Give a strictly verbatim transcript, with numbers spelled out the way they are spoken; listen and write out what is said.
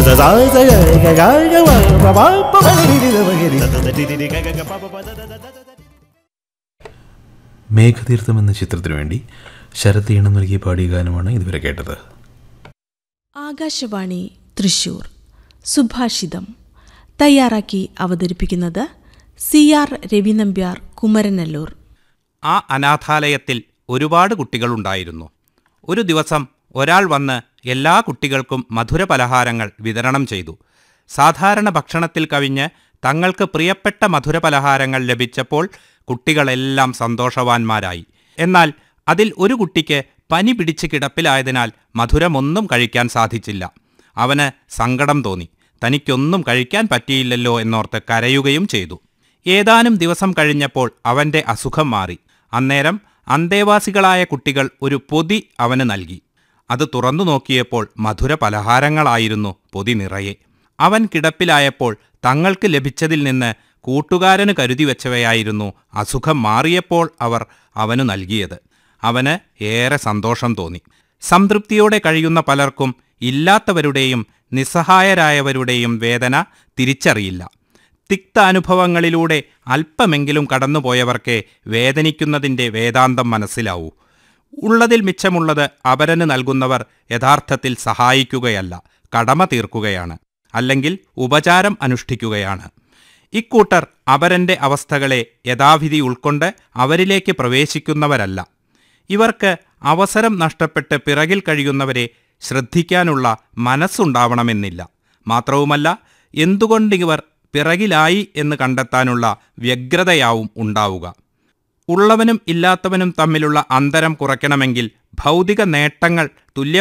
മേഘതീർത്ഥം എന്ന ചിത്രത്തിനു വേണ്ടി ശരത് ഈണം നൽകിയ പാടിയ ഗാനമാണ് ഇതുവരെ കേട്ടത്. ആകാശവാണി തൃശൂർ സുഭാഷിതം തയ്യാറാക്കി അവതരിപ്പിക്കുന്നത് സി ആർ രവിനമ്പ്യാർ കുമരനല്ലൂർ. ആ അനാഥാലയത്തിൽ ഒരുപാട് കുട്ടികളുണ്ടായിരുന്നു. ഒരു ദിവസം ഒരാൾ വന്ന് എല്ലാ കുട്ടികൾക്കും മധുരപലഹാരങ്ങൾ വിതരണം ചെയ്തു. സാധാരണ ഭക്ഷണത്തിൽ കവിഞ്ഞ് തങ്ങൾക്ക് പ്രിയപ്പെട്ട മധുരപലഹാരങ്ങൾ ലഭിച്ചപ്പോൾ കുട്ടികളെല്ലാം സന്തോഷവാന്മാരായി. എന്നാൽ അതിൽ ഒരു കുട്ടിക്ക് പനി പിടിച്ച് കിടപ്പിലായതിനാൽ മധുരമൊന്നും കഴിക്കാൻ സാധിച്ചില്ല. അവന് സങ്കടം തോന്നി. തനിക്കൊന്നും കഴിക്കാൻ പറ്റിയില്ലല്ലോ എന്നോർത്ത് കരയുകയും ചെയ്തു. ഏതാനും ദിവസം കഴിഞ്ഞപ്പോൾ അവൻ്റെ അസുഖം മാറി. അന്നേരം അന്തേവാസികളായ കുട്ടികൾ ഒരു പൊതി അവന് നൽകി. അത് തുറന്നു നോക്കിയപ്പോൾ മധുര പലഹാരങ്ങളായിരുന്നു പൊതി നിറയെ. അവൻ കിടപ്പിലായപ്പോൾ തങ്ങൾക്ക് ലഭിച്ചതിൽ നിന്ന് കൂട്ടുകാരന് കരുതി വെച്ചവയായിരുന്നു അസുഖം മാറിയപ്പോൾ അവർ അവനു നൽകിയത്. അവന് ഏറെ സന്തോഷം തോന്നി. സംതൃപ്തിയോടെ കഴിയുന്ന പലർക്കും ഇല്ലാത്തവരുടെയും നിസ്സഹായരായവരുടെയും വേദന തിരിച്ചറിയില്ല. തിക്താനുഭവങ്ങളിലൂടെ അല്പമെങ്കിലും കടന്നുപോയവർക്കേ വേദനിക്കുന്നതിൻ്റെ വേദാന്തം മനസ്സിലാവൂ. ഉള്ളതിൽ മിച്ചമുള്ളത് അപരന് നൽകുന്നവർ യഥാർത്ഥത്തിൽ സഹായിക്കുകയല്ല, കടമ തീർക്കുകയാണ്, അല്ലെങ്കിൽ ഉപചാരം അനുഷ്ഠിക്കുകയാണ്. ഇക്കൂട്ടർ അപരൻ്റെ അവസ്ഥകളെ യഥാവിധി ഉൾക്കൊണ്ട് അവരിലേക്ക് പ്രവേശിക്കുന്നവരല്ല. ഇവർക്ക് അവസരം നഷ്ടപ്പെട്ട് പിറകിൽ കഴിയുന്നവരെ ശ്രദ്ധിക്കാനുള്ള മനസ്സുണ്ടാവണമെന്നില്ല. മാത്രവുമല്ല, എന്തുകൊണ്ടിവർ പിറകിലായി എന്ന് കണ്ടെത്താനുള്ള വ്യഗ്രതയാവും ഉണ്ടാവുക. ഉള്ളവനും ഇല്ലാത്തവനും തമ്മിലുള്ള അന്തരം കുറയ്ക്കണമെങ്കിൽ ഭൗതിക നേട്ടങ്ങൾ തുല്യ